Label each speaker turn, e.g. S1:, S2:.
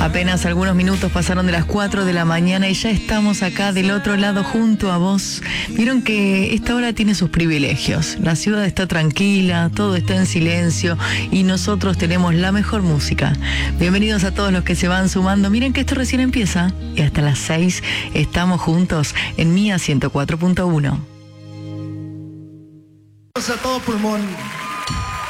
S1: Apenas algunos minutos pasaron de las 4 de la mañana y ya estamos acá del otro lado junto a vos. Vieron que esta hora tiene sus privilegios. La ciudad está tranquila, todo está en silencio y nosotros tenemos la mejor música. Bienvenidos a todos los que se van sumando. Miren que esto recién empieza y hasta las 6 estamos juntos en Mía 104.1.
S2: A todo pulmón.